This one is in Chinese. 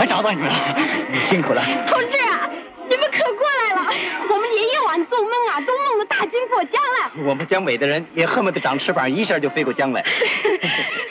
找到你了，你辛苦了。 同志啊，你们可过来了！我们连夜晚做梦啊，都梦到大军过江了。 我们江北的人也恨不得长翅膀，一下就飞过江来。